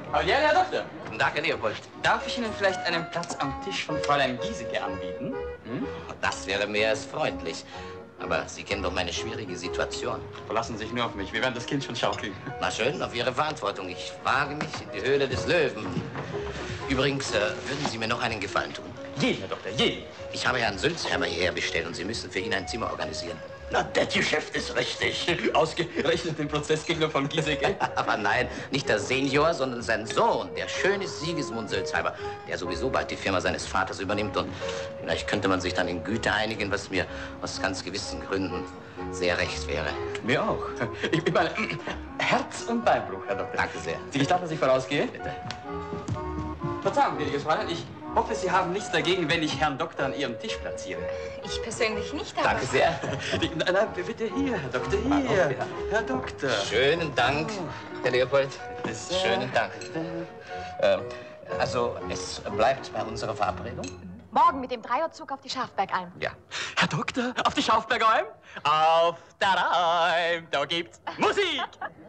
Ja, Herr Doktor. Guten Tag, Herr Leopold. Darf ich Ihnen vielleicht einen Platz am Tisch von Fräulein Giesecke anbieten? Hm? Das wäre mehr als freundlich. Aber Sie kennen doch meine schwierige Situation. Verlassen Sie sich nur auf mich. Wir werden das Kind schon schaukeln. Na schön, auf Ihre Verantwortung. Ich wage mich in die Höhle des Löwen. Übrigens, würden Sie mir noch einen Gefallen tun? Jeden, Herr Doktor, jeden. Ich habe Herrn Sülzheimer hierher bestellt und Sie müssen für ihn ein Zimmer organisieren. Na, das Geschäft ist richtig. Ausgerechnet den Prozessgegner von Giesecke. Aber nein, nicht der Senior, sondern sein Sohn, der schöne Sigismund Sülzheimer, der sowieso bald die Firma seines Vaters übernimmt. Und vielleicht könnte man sich dann in Güte einigen, was mir aus ganz gewissen Gründen sehr recht wäre. Mir auch. Ich meine, Herz- und Beinbruch, Herr Doktor. Danke sehr. Sie gestatten, dass ich vorausgehe? Bitte. Verzeihung, gnädiges Fräulein, ich hoffe, Sie haben nichts dagegen, wenn ich Herrn Doktor an Ihrem Tisch platziere. Ich persönlich nicht, aber... Danke sehr. Na, bitte hier, Herr Doktor, hier. Herr Doktor. Schönen Dank, Herr Leopold. Bitte sehr. Schönen Dank. Also, es bleibt bei unserer Verabredung? Morgen mit dem Dreierzug auf die Schafbergalm. Ja. Herr Doktor, auf die Schafbergalm? Auf der Alm, da gibt's Musik!